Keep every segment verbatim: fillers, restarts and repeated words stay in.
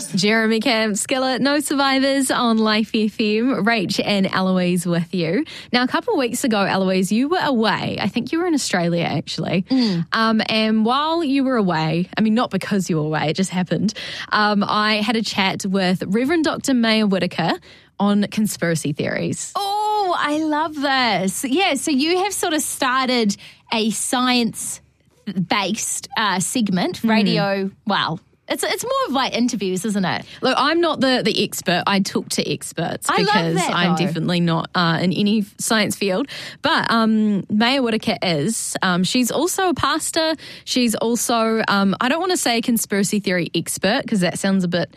Jeremy Camp Skillett, No Survivors on Life F M. Rach and Eloise with you. Now, a couple of weeks ago, Eloise, you were away. I think you were in Australia, actually. Mm. Um, and while you were away, I mean, not because you were away, it just happened, um, I had a chat with Reverend Doctor Maya Whitaker on conspiracy theories. Oh, I love this. Yeah, so you have sort of started a science-based uh, segment, radio, mm. well, It's it's more of like interviews, isn't it? Look, I'm not the, the expert. I talk to experts I because love that, I'm though. definitely not uh, in any science field. But um, Maya Whitaker is. Um, she's also a pastor. She's also, um, I don't want to say a conspiracy theory expert because that sounds a bit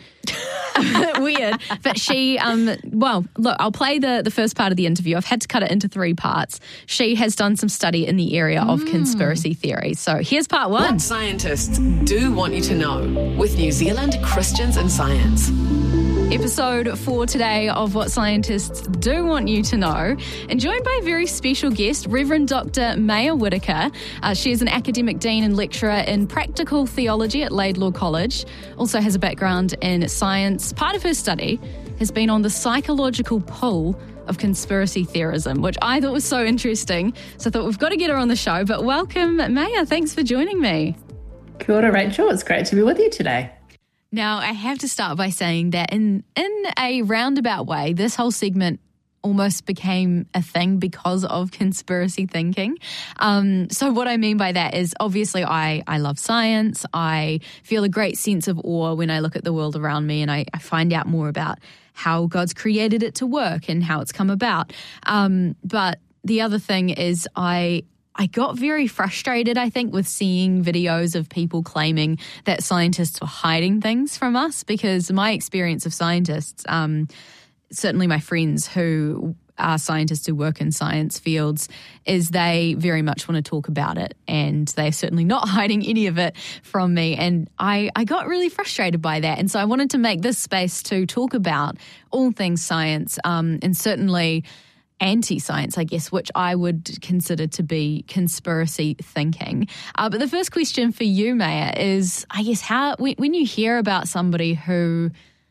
weird. But she, um, well, look, I'll play the, the first part of the interview. I've had to cut it into three parts. She has done some study in the area of mm. conspiracy theories. So here's part one. What scientists do want you to know with New Zealand Christians in Science. Episode four today of What Scientists Do Want You to Know, and joined by a very special guest, Reverend Doctor Maya Whitaker. Uh, she is an academic dean and lecturer in practical theology at Laidlaw College, also has a background in science. Part of her study has been on the psychological pull of conspiracy theorism, which I thought was so interesting. So I thought we've got to get her on the show. But welcome, Maya. Thanks for joining me. Kia ora, Rachel. It's great to be with you today. Now, I have to start by saying that in, in a roundabout way, this whole segment almost became a thing because of conspiracy thinking. Um, so what I mean by that is obviously I, I love science. I feel a great sense of awe when I look at the world around me and I, I find out more about how God's created it to work and how it's come about. Um, but the other thing is I... I got very frustrated, I think, with seeing videos of people claiming that scientists were hiding things from us, because my experience of scientists, um, certainly my friends who are scientists who work in science fields, is they very much want to talk about it, and they're certainly not hiding any of it from me. And I, I got really frustrated by that. And so I wanted to make this space to talk about all things science, um, and certainly anti-science, I guess, which I would consider to be conspiracy thinking. Uh, but the first question for you, Maya, is, I guess, how when, when you hear about somebody who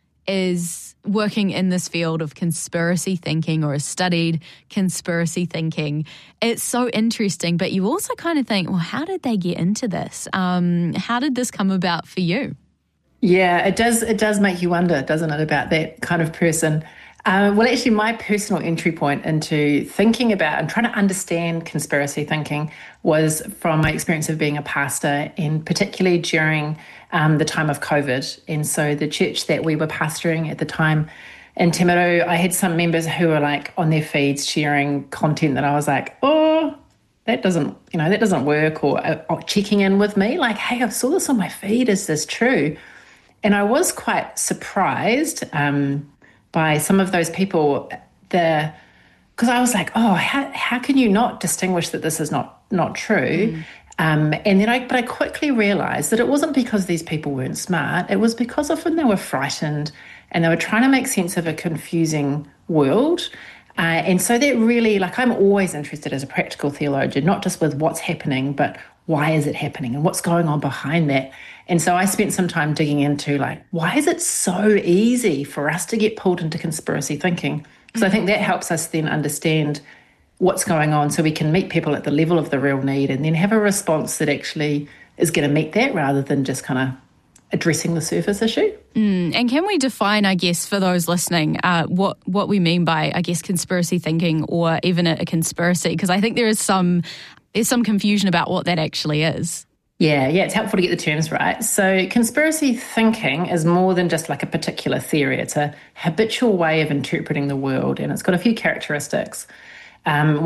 is working in this field of conspiracy thinking or has studied conspiracy thinking, it's so interesting, but you also kind of think, well, how did they get into this? Um, how did this come about for you? Yeah, it does, it does make you wonder, doesn't it, about that kind of person. Uh, well, actually, my personal entry point into thinking about and trying to understand conspiracy thinking was from my experience of being a pastor, and particularly during um, the time of COVID. And so the church that we were pastoring at the time in Timaru, I had some members who were like on their feeds sharing content that I was like, oh, that doesn't, you know, that doesn't work, or, or checking in with me like, hey, I saw this on my feed. Is this true? And I was quite surprised um, by some of those people, the because I was like, oh, how how can you not distinguish that this is not not true? Mm. Um, and then I, but I quickly realised that it wasn't because these people weren't smart. It was because often they were frightened and they were trying to make sense of a confusing world. Uh, and so that really, like, I'm always interested as a practical theologian, not just with what's happening, but why is it happening and what's going on behind that. And so I spent some time digging into, like, why is it so easy for us to get pulled into conspiracy thinking? Because mm-hmm. I think that helps us then understand what's going on so we can meet people at the level of the real need and then have a response that actually is going to meet that rather than just kind of addressing the surface issue. Mm, and can we define, I guess, for those listening, uh, what, what we mean by, I guess, conspiracy thinking or even a, a conspiracy? Because I think there is some there's some confusion about what that actually is. Yeah, yeah, it's helpful to get the terms right. So conspiracy thinking is more than just like a particular theory. It's a habitual way of interpreting the world, and it's got a few characteristics. Um,